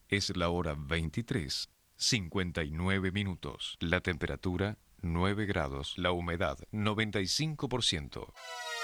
Es la hora 23:59. La temperatura 9 grados. La humedad 95%.